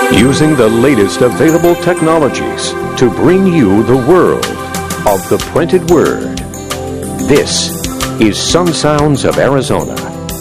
Using the latest available technologies to bring you the world of the printed word. This is Sun Sounds of Arizona.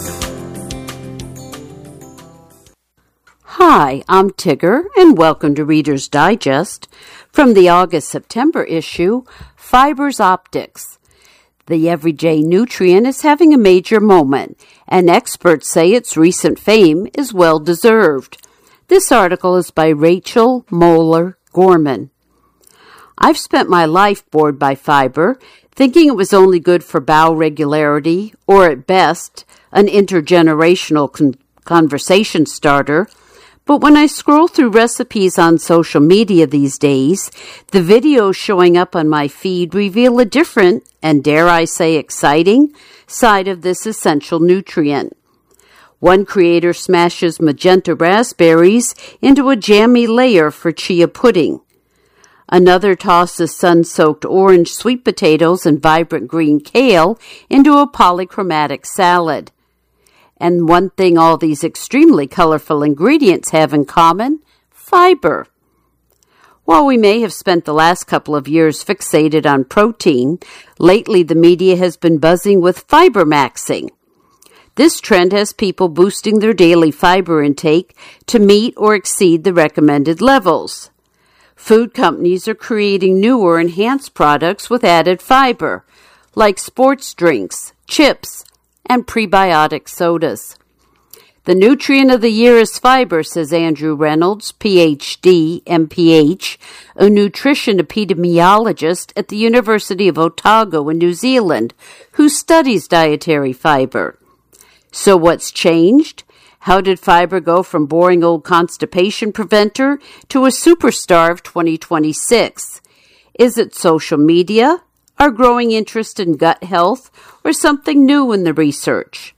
Hi, I'm Tigger, and welcome to Reader's Digest. From the August-September issue, Fibers Optics. The everyday nutrient is having a major moment, and experts say its recent fame is well-deserved. This article is by Rachel Moeller Gorman. I've spent my life bored by fiber, thinking it was only good for bowel regularity, or at best, an intergenerational conversation starter. But when I scroll through recipes on social media these days, the videos showing up on my feed reveal a different, and dare I say exciting, side of this essential nutrient. One creator smashes magenta raspberries into a jammy layer for chia pudding. Another tosses sun-soaked orange sweet potatoes and vibrant green kale into a polychromatic salad. And one thing all these extremely colorful ingredients have in common, fiber. While we may have spent the last couple of years fixated on protein, lately the media has been buzzing with fiber maxing. This trend has people boosting their daily fiber intake to meet or exceed the recommended levels. Food companies are creating newer enhanced products with added fiber, like sports drinks, chips, and prebiotic sodas. The nutrient of the year is fiber, says Andrew Reynolds, Ph.D., MPH, a nutrition epidemiologist at the University of Otago in New Zealand, who studies dietary fiber. So what's changed? How did fiber go from boring old constipation preventer to a superstar of 2026? Is it social media, our growing interest in gut health, or something new in the research?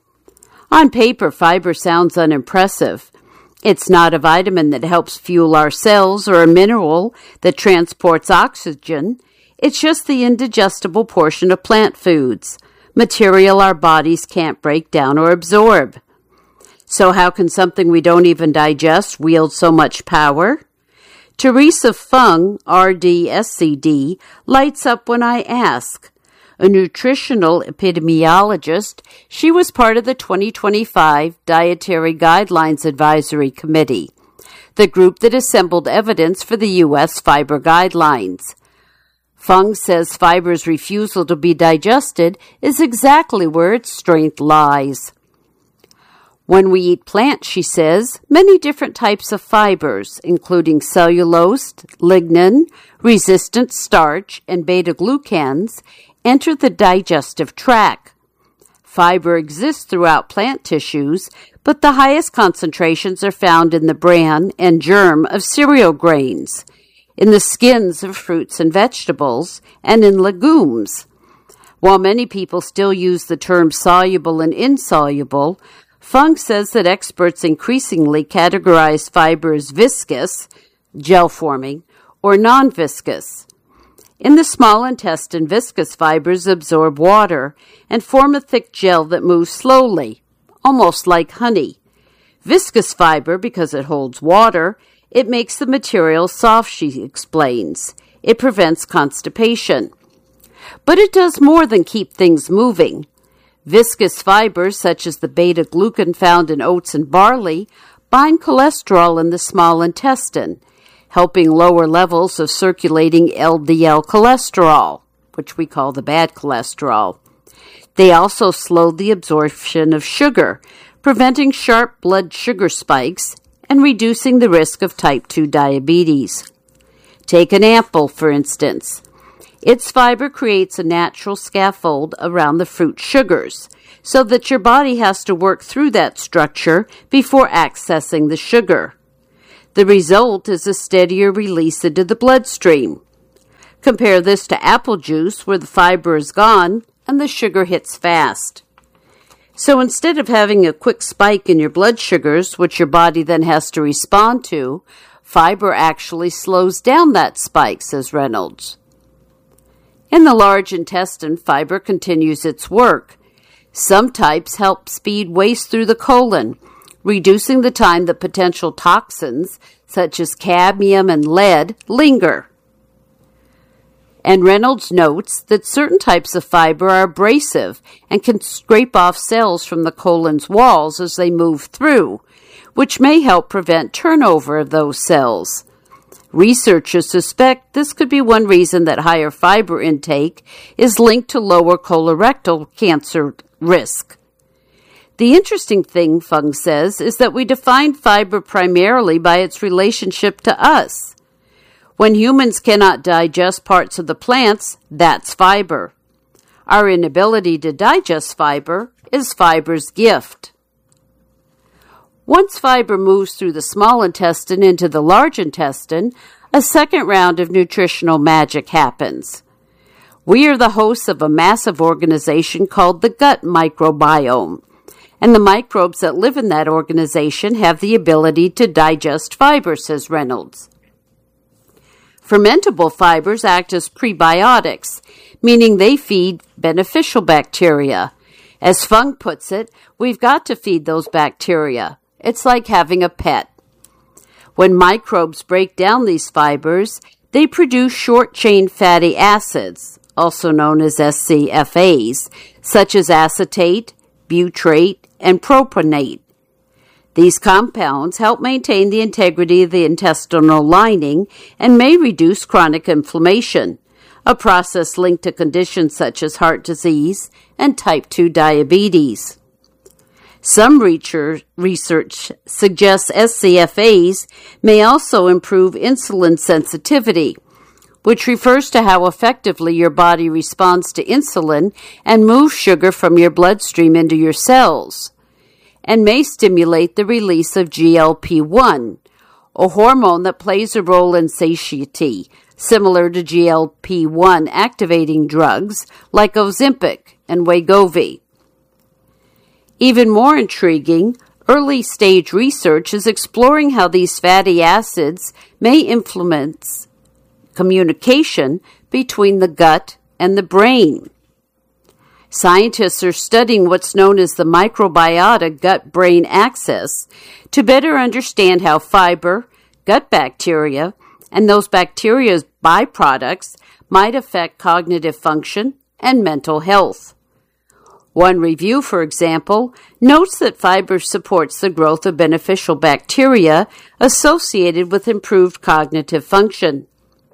On paper, fiber sounds unimpressive. It's not a vitamin that helps fuel our cells or a mineral that transports oxygen. It's just the indigestible portion of plant foods, material our bodies can't break down or absorb. So how can something we don't even digest wield so much power? Teresa Fung, RD-SCD, lights up when I ask. A nutritional epidemiologist, she was part of the 2025 Dietary Guidelines Advisory Committee, the group that assembled evidence for the U.S. fiber guidelines. Fung says fiber's refusal to be digested is exactly where its strength lies. When we eat plants, she says, many different types of fibers, including cellulose, lignin, resistant starch, and beta-glucans, enter the digestive tract. Fiber exists throughout plant tissues, but the highest concentrations are found in the bran and germ of cereal grains, in the skins of fruits and vegetables, and in legumes. While many people still use the terms soluble and insoluble, Fung says that experts increasingly categorize fiber as viscous, gel-forming, or non-viscous. In the small intestine, viscous fibers absorb water and form a thick gel that moves slowly, almost like honey. Viscous fiber, because it holds water, it makes the material soft, she explains. It prevents constipation. But it does more than keep things moving. Viscous fibers, such as the beta-glucan found in oats and barley, bind cholesterol in the small intestine, helping lower levels of circulating LDL cholesterol, which we call the bad cholesterol. They also slow the absorption of sugar, preventing sharp blood sugar spikes and reducing the risk of type 2 diabetes. Take an apple, for instance. Its fiber creates a natural scaffold around the fruit sugars, so that your body has to work through that structure before accessing the sugar. The result is a steadier release into the bloodstream. Compare this to apple juice, where the fiber is gone and the sugar hits fast. So instead of having a quick spike in your blood sugars, which your body then has to respond to, fiber actually slows down that spike, says Reynolds. In the large intestine, fiber continues its work. Some types help speed waste through the colon, reducing the time that potential toxins such as cadmium and lead linger. And Reynolds notes that certain types of fiber are abrasive and can scrape off cells from the colon's walls as they move through, which may help prevent turnover of those cells. Researchers suspect this could be one reason that higher fiber intake is linked to lower colorectal cancer risk. The interesting thing, Fung says, is that we define fiber primarily by its relationship to us. When humans cannot digest parts of the plants, that's fiber. Our inability to digest fiber is fiber's gift. Once fiber moves through the small intestine into the large intestine, a second round of nutritional magic happens. We are the hosts of a massive organization called the gut microbiome, and the microbes that live in that organization have the ability to digest fiber, says Reynolds. Fermentable fibers act as prebiotics, meaning they feed beneficial bacteria. As Fung puts it, we've got to feed those bacteria. It's like having a pet. When microbes break down these fibers, they produce short-chain fatty acids, also known as SCFAs, such as acetate, butyrate, and propionate. These compounds help maintain the integrity of the intestinal lining and may reduce chronic inflammation, a process linked to conditions such as heart disease and type 2 diabetes. Some research suggests SCFAs may also improve insulin sensitivity, which refers to how effectively your body responds to insulin and moves sugar from your bloodstream into your cells, and may stimulate the release of GLP-1, a hormone that plays a role in satiety, similar to GLP-1 activating drugs like Ozempic and Wegovy. Even more intriguing, early-stage research is exploring how these fatty acids may influence communication between the gut and the brain. Scientists are studying what's known as the microbiota gut-brain axis to better understand how fiber, gut bacteria, and those bacteria's byproducts might affect cognitive function and mental health. One review, for example, notes that fiber supports the growth of beneficial bacteria associated with improved cognitive function.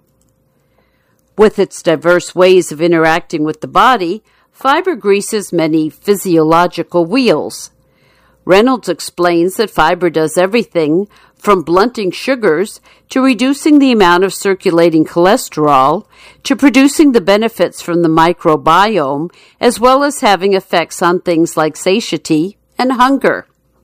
With its diverse ways of interacting with the body, fiber greases many physiological wheels. Reynolds explains that fiber does everything from blunting sugars to reducing the amount of circulating cholesterol to producing the benefits from the microbiome, as well as having effects on things like satiety and hunger.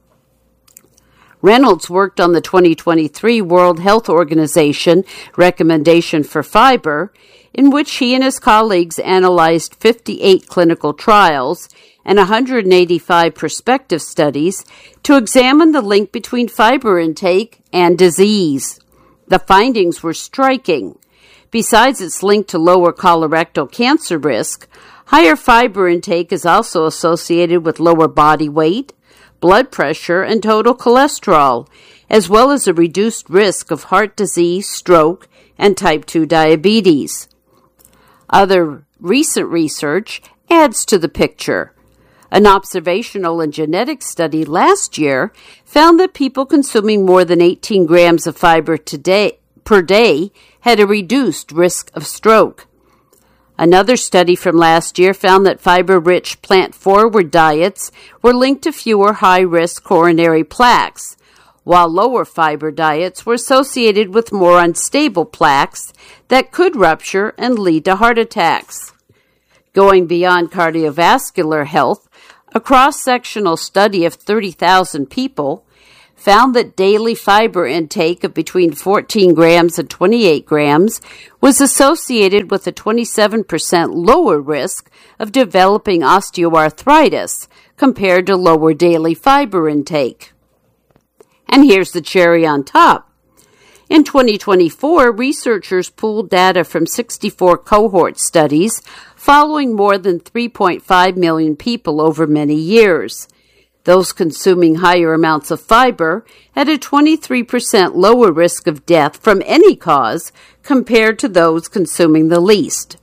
Reynolds worked on the 2023 World Health Organization recommendation for fiber, in which he and his colleagues analyzed 58 clinical trials and 185 prospective studies to examine the link between fiber intake and disease. The findings were striking. Besides its link to lower colorectal cancer risk, higher fiber intake is also associated with lower body weight, blood pressure, and total cholesterol, as well as a reduced risk of heart disease, stroke, and type 2 diabetes. Other recent research adds to the picture. An observational and genetic study last year found that people consuming more than 18 grams of fiber per day had a reduced risk of stroke. Another study from last year found that fiber-rich plant-forward diets were linked to fewer high-risk coronary plaques, while lower fiber diets were associated with more unstable plaques that could rupture and lead to heart attacks. Going beyond cardiovascular health, a cross-sectional study of 30,000 people found that daily fiber intake of between 14 grams and 28 grams was associated with a 27% lower risk of developing osteoarthritis compared to lower daily fiber intake. And here's the cherry on top. In 2024, researchers pooled data from 64 cohort studies following more than 3.5 million people over many years. Those consuming higher amounts of fiber had a 23% lower risk of death from any cause compared to those consuming the least.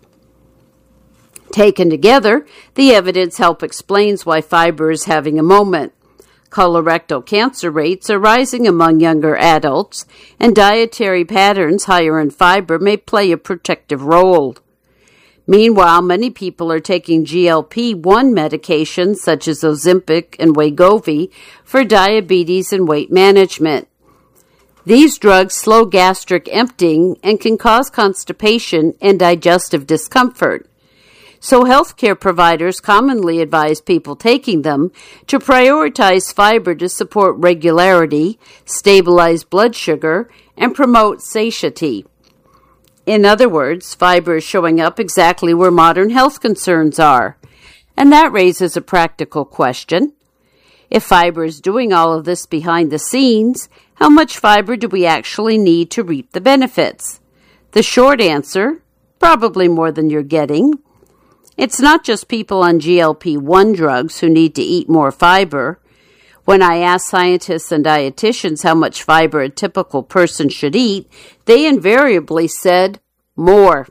Taken together, the evidence help explains why fiber is having a moment. Colorectal cancer rates are rising among younger adults, and dietary patterns higher in fiber may play a protective role. Meanwhile, many people are taking GLP-1 medications such as Ozempic and Wegovy for diabetes and weight management. These drugs slow gastric emptying and can cause constipation and digestive discomfort. So healthcare providers commonly advise people taking them to prioritize fiber to support regularity, stabilize blood sugar, and promote satiety. In other words, fiber is showing up exactly where modern health concerns are. And that raises a practical question. If fiber is doing all of this behind the scenes, how much fiber do we actually need to reap the benefits? The short answer, probably more than you're getting. It's not just people on GLP-1 drugs who need to eat more fiber. When I asked scientists and dietitians how much fiber a typical person should eat, they invariably said, more.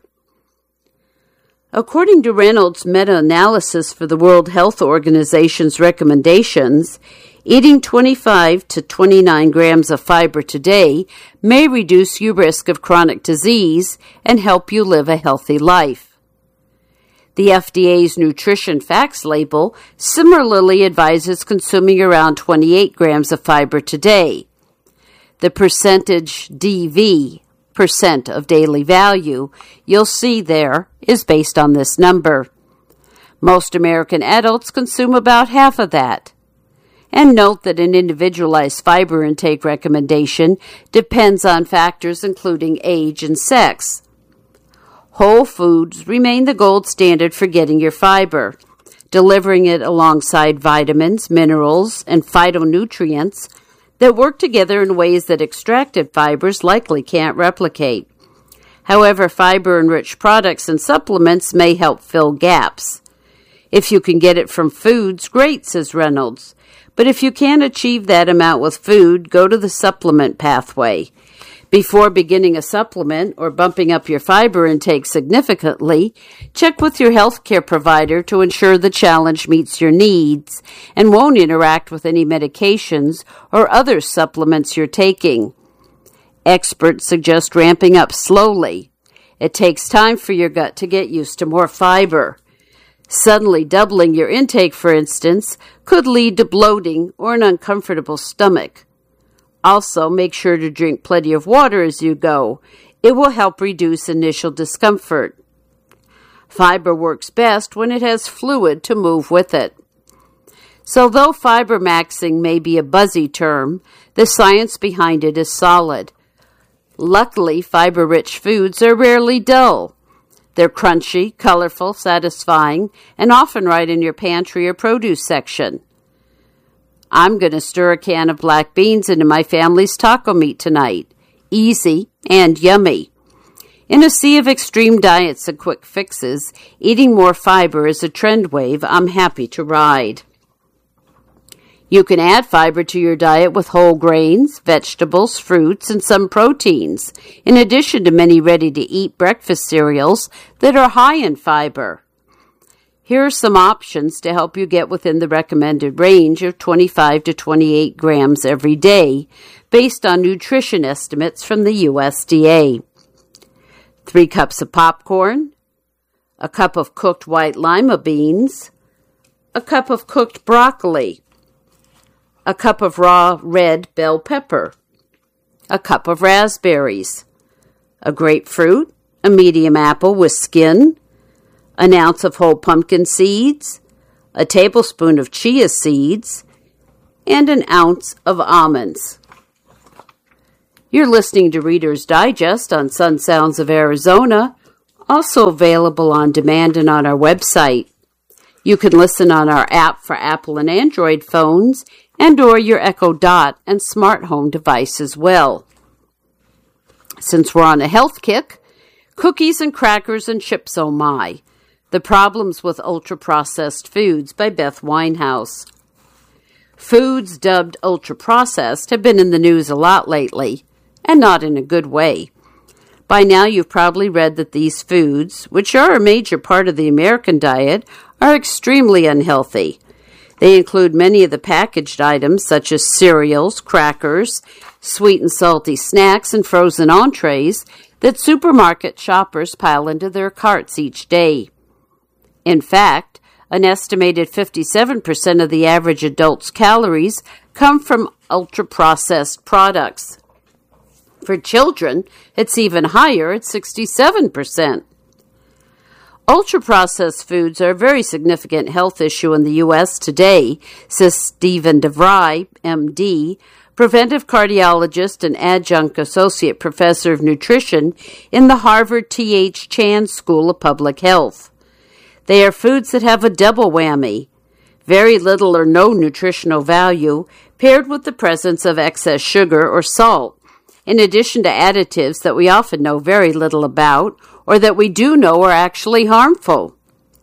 According to Reynolds' meta-analysis for the World Health Organization's recommendations, eating 25 to 29 grams of fiber today may reduce your risk of chronic disease and help you live a healthy life. The FDA's Nutrition Facts label similarly advises consuming around 28 grams of fiber today. The percentage DV, percent of daily value, you'll see there is based on this number. Most American adults consume about half of that. And note that an individualized fiber intake recommendation depends on factors including age and sex. Whole foods remain the gold standard for getting your fiber. Delivering it alongside vitamins, minerals, and phytonutrients that work together in ways that extracted fibers likely can't replicate. However, fiber-enriched products and supplements may help fill gaps. If you can get it from foods, great, says Reynolds. But if you can't achieve that amount with food, go to the supplement pathway. Before beginning a supplement or bumping up your fiber intake significantly, check with your healthcare provider to ensure the challenge meets your needs and won't interact with any medications or other supplements you're taking. Experts suggest ramping up slowly. It takes time for your gut to get used to more fiber. Suddenly doubling your intake, for instance, could lead to bloating or an uncomfortable stomach. Also, make sure to drink plenty of water as you go. It will help reduce initial discomfort. Fiber works best when it has fluid to move with it. So though fiber maxing may be a buzzy term, the science behind it is solid. Luckily, fiber-rich foods are rarely dull. They're crunchy, colorful, satisfying, and often right in your pantry or produce section. I'm going to stir a can of black beans into my family's taco meat tonight. Easy and yummy. In a sea of extreme diets and quick fixes, eating more fiber is a trend wave I'm happy to ride. You can add fiber to your diet with whole grains, vegetables, fruits, and some proteins, in addition to many ready-to-eat breakfast cereals that are high in fiber. Here are some options to help you get within the recommended range of 25 to 28 grams every day, based on nutrition estimates from the USDA. 3 cups of popcorn, a cup of cooked white lima beans, a cup of cooked broccoli, a cup of raw red bell pepper, a cup of raspberries, a grapefruit, a medium apple with skin, an ounce of whole pumpkin seeds, a tablespoon of chia seeds, and an ounce of almonds. You're listening to Reader's Digest on Sun Sounds of Arizona, also available on demand and on our website. You can listen on our app for Apple and Android phones and or your Echo Dot and smart home device as well. Since we're on a health kick, cookies and crackers and chips oh my. The Problems with Ultra-Processed Foods by Beth Winehouse. Foods dubbed ultra-processed have been in the news a lot lately, and not in a good way. By now you've probably read that these foods, which are a major part of the American diet, are extremely unhealthy. They include many of the packaged items such as cereals, crackers, sweet and salty snacks, and frozen entrees that supermarket shoppers pile into their carts each day. In fact, an estimated 57% of the average adult's calories come from ultra-processed products. For children, it's even higher at 67%. Ultra-processed foods are a very significant health issue in the U.S. today, says Stephen DeVry, M.D., preventive cardiologist and adjunct associate professor of nutrition in the Harvard T.H. Chan School of Public Health. They are foods that have a double whammy, very little or no nutritional value, paired with the presence of excess sugar or salt, in addition to additives that we often know very little about, or that we do know are actually harmful.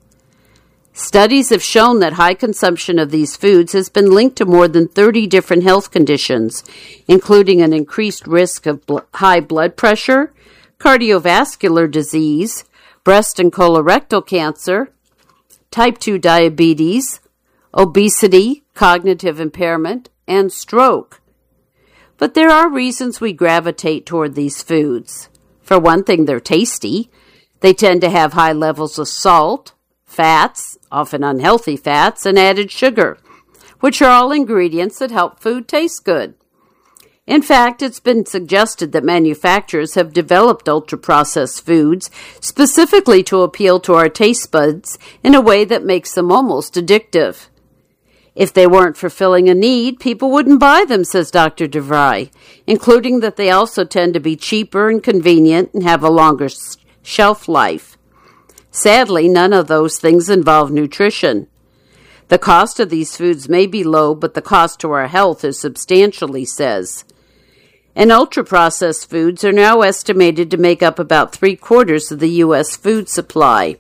Studies have shown that high consumption of these foods has been linked to more than 30 different health conditions, including an increased risk of high blood pressure, cardiovascular disease, breast and colorectal cancer, type 2 diabetes, obesity, cognitive impairment, and stroke. But there are reasons we gravitate toward these foods. For one thing, they're tasty. They tend to have high levels of salt, fats, often unhealthy fats, and added sugar, which are all ingredients that help food taste good. In fact, it's been suggested that manufacturers have developed ultra-processed foods specifically to appeal to our taste buds in a way that makes them almost addictive. If they weren't fulfilling a need, people wouldn't buy them, says Dr. DeVry, including that they also tend to be cheaper and convenient and have a longer shelf life. Sadly, none of those things involve nutrition. The cost of these foods may be low, but the cost to our health is substantial, he says. And ultra-processed foods are now estimated to make up about 3/4 of the U.S. food supply.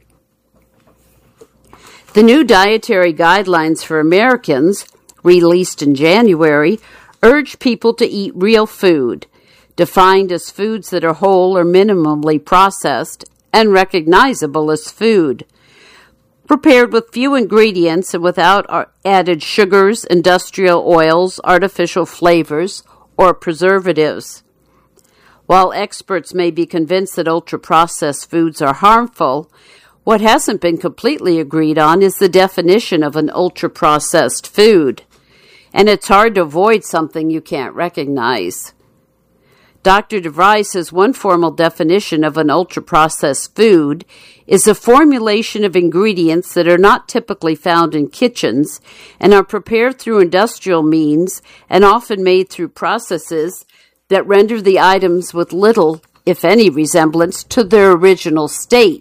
The new dietary guidelines for Americans, released in January, urge people to eat real food, defined as foods that are whole or minimally processed and recognizable as food, prepared with few ingredients and without added sugars, industrial oils, artificial flavors, or preservatives. While experts may be convinced that ultra-processed foods are harmful, what hasn't been completely agreed on is the definition of an ultra-processed food, and it's hard to avoid something you can't recognize. Dr. DeVry says one formal definition of an ultra-processed food is a formulation of ingredients that are not typically found in kitchens and are prepared through industrial means and often made through processes that render the items with little, if any, resemblance to their original state.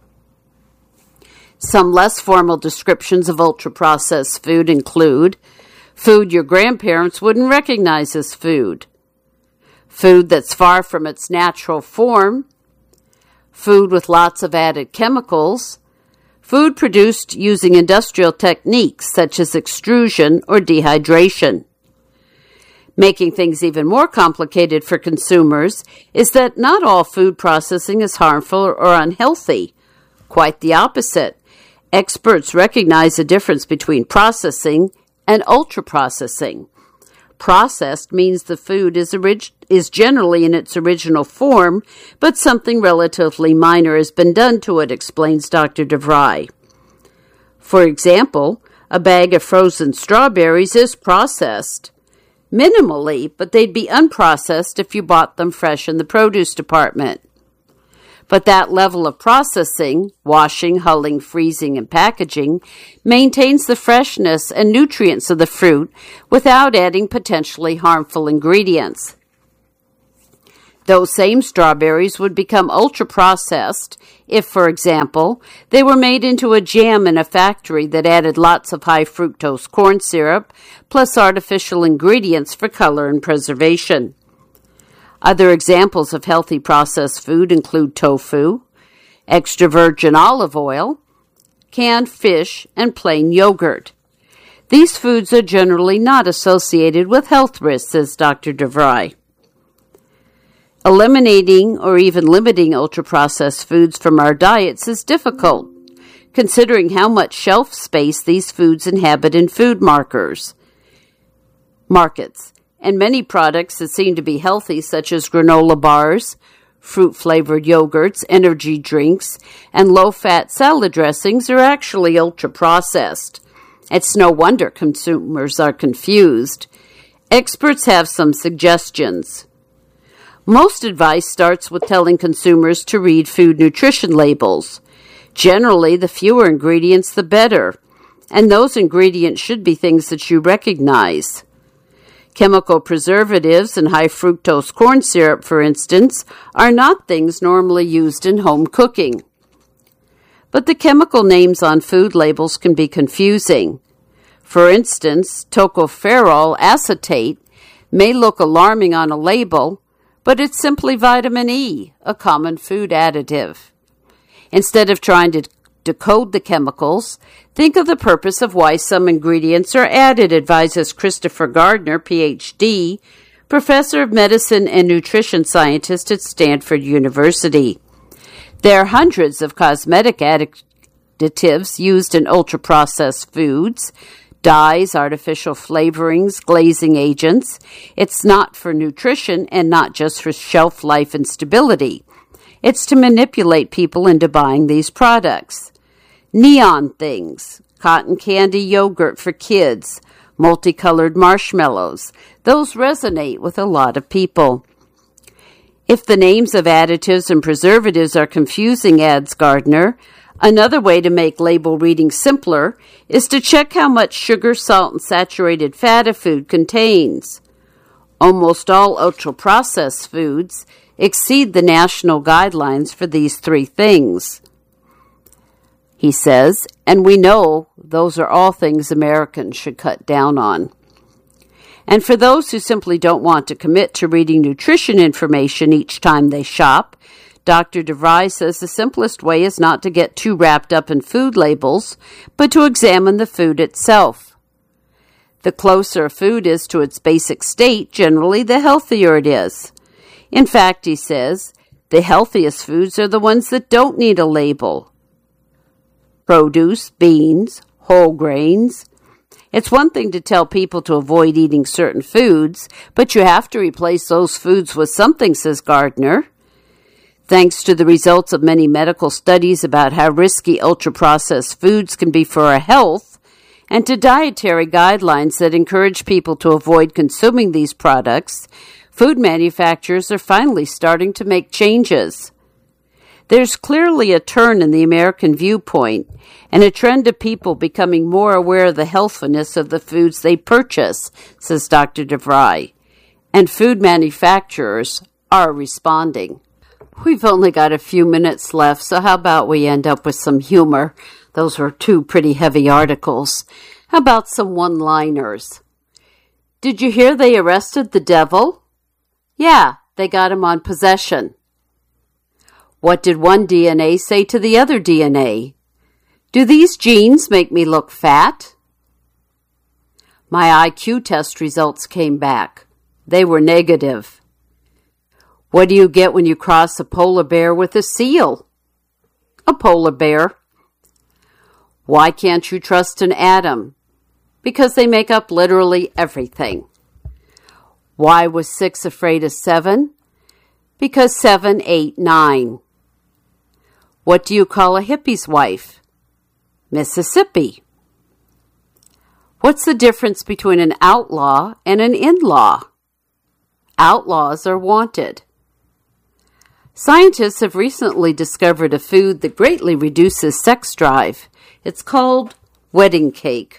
Some less formal descriptions of ultra-processed food include food your grandparents wouldn't recognize as food, food that's far from its natural form, food with lots of added chemicals, food produced using industrial techniques such as extrusion or dehydration. Making things even more complicated for consumers is that not all food processing is harmful or unhealthy. Quite the opposite. Experts recognize the difference between processing and ultra-processing. Processed means the food is generally in its original form, but something relatively minor has been done to it, explains Dr. DeVry. For example, a bag of frozen strawberries is processed. Minimally, but they'd be unprocessed if you bought them fresh in the produce department. But that level of processing, washing, hulling, freezing, and packaging, maintains the freshness and nutrients of the fruit without adding potentially harmful ingredients. Those same strawberries would become ultra-processed if, for example, they were made into a jam in a factory that added lots of high-fructose corn syrup, plus artificial ingredients for color and preservation. Other examples of healthy processed food include tofu, extra virgin olive oil, canned fish, and plain yogurt. These foods are generally not associated with health risks, says Dr. DeVry. Eliminating or even limiting ultra-processed foods from our diets is difficult, considering how much shelf space these foods inhabit in food markets. And many products that seem to be healthy, such as granola bars, fruit-flavored yogurts, energy drinks, and low-fat salad dressings, are actually ultra-processed. It's no wonder consumers are confused. Experts have some suggestions. Most advice starts with telling consumers to read food nutrition labels. Generally, the fewer ingredients, the better, and those ingredients should be things that you recognize. Chemical preservatives and high fructose corn syrup, for instance, are not things normally used in home cooking. But the chemical names on food labels can be confusing. For instance, tocopherol acetate may look alarming on a label, but it's simply vitamin E, a common food additive. Instead of trying to decode the chemicals, think of the purpose of why some ingredients are added, advises Christopher Gardner, Ph.D., professor of medicine and nutrition scientist at Stanford University. There are hundreds of cosmetic additives used in ultra-processed foods, dyes, artificial flavorings, glazing agents. It's not for nutrition and not just for shelf life and stability. It's to manipulate people into buying these products. Neon things, cotton candy yogurt for kids, multicolored marshmallows, those resonate with a lot of people. If the names of additives and preservatives are confusing, adds Gardner, another way to make label reading simpler is to check how much sugar, salt, and saturated fat a food contains. Almost all ultra-processed foods exceed the national guidelines for these three things, he says, and we know those are all things Americans should cut down on. And for those who simply don't want to commit to reading nutrition information each time they shop, Dr. DeVry says the simplest way is not to get too wrapped up in food labels, but to examine the food itself. The closer a food is to its basic state, generally the healthier it is. In fact, he says, the healthiest foods are the ones that don't need a label. Produce, beans, whole grains. It's one thing to tell people to avoid eating certain foods, but you have to replace those foods with something, says Gardner. Thanks to the results of many medical studies about how risky ultra-processed foods can be for our health, and to dietary guidelines that encourage people to avoid consuming these products, food manufacturers are finally starting to make changes. There's clearly a turn in the American viewpoint and a trend of people becoming more aware of the healthfulness of the foods they purchase, says Dr. DeVry, and food manufacturers are responding. We've only got a few minutes left, so how about we end up with some humor? Those were two pretty heavy articles. How about some one-liners? Did you hear they arrested the devil? Yeah, they got him on possession. What did one DNA say to the other DNA? Do these genes make me look fat? My IQ test results came back. They were negative. What do you get when you cross a polar bear with a seal? A polar bear. Why can't you trust an atom? Because they make up literally everything. Why was 6 afraid of 7? Because 7 ate 9. What do you call a hippie's wife? Mississippi. What's the difference between an outlaw and an in-law? Outlaws are wanted. Scientists have recently discovered a food that greatly reduces sex drive. It's called wedding cake.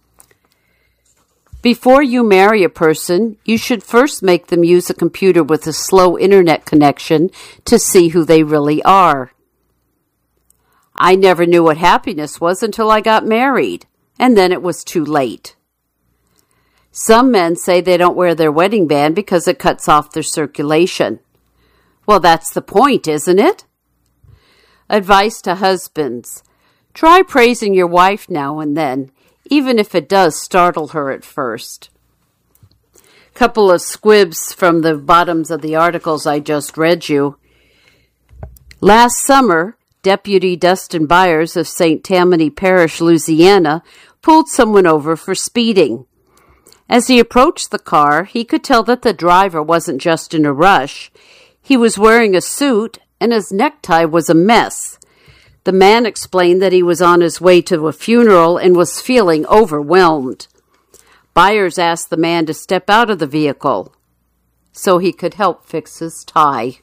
Before you marry a person, you should first make them use a computer with a slow internet connection to see who they really are. I never knew what happiness was until I got married, and then it was too late. Some men say they don't wear their wedding band because it cuts off their circulation. Well, that's the point, isn't it? Advice to husbands. Try praising your wife now and then. even if it does startle her at first. Couple of squibs from the bottoms of the articles I just read you. Last summer, Deputy Dustin Byers of St. Tammany Parish, Louisiana, pulled someone over for speeding. As he approached the car, he could tell that the driver wasn't just in a rush. He was wearing a suit, and his necktie was a mess. The man explained that he was on his way to a funeral and was feeling overwhelmed. Byers asked the man to step out of the vehicle so he could help fix his tie.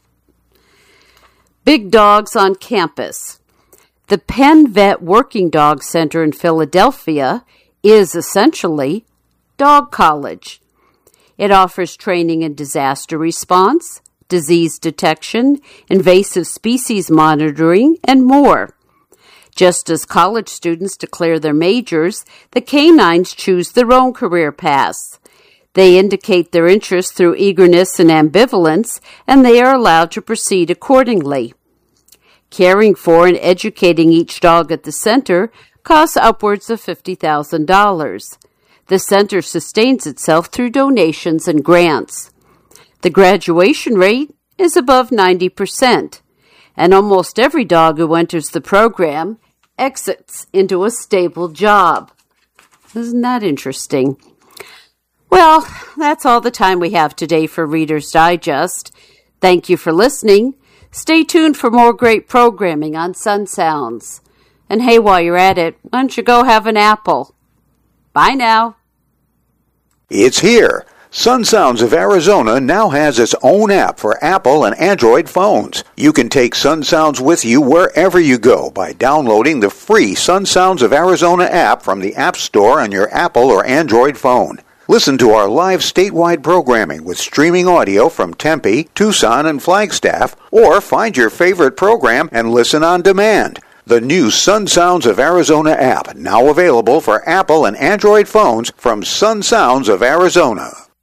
Big dogs on campus. The Penn Vet Working Dog Center in Philadelphia is essentially dog college. It offers training in disaster response, disease detection, invasive species monitoring, and more. Just as college students declare their majors, the canines choose their own career paths. They indicate their interest through eagerness and ambivalence, and they are allowed to proceed accordingly. Caring for and educating each dog at the center costs upwards of $50,000. The center sustains itself through donations and grants. The graduation rate is above 90%, and almost every dog who enters the program exits into a stable job. Isn't that interesting? Well, that's all the time we have today for Reader's Digest. Thank you for listening. Stay tuned for more great programming on Sun Sounds. And hey, while you're at it, why don't you go have an apple? Bye now. It's here. Sun Sounds of Arizona now has its own app for Apple and Android phones. You can take Sun Sounds with you wherever you go by downloading the free Sun Sounds of Arizona app from the App Store on your Apple or Android phone. Listen to our live statewide programming with streaming audio from Tempe, Tucson, and Flagstaff, or find your favorite program and listen on demand. The new Sun Sounds of Arizona app, now available for Apple and Android phones from Sun Sounds of Arizona.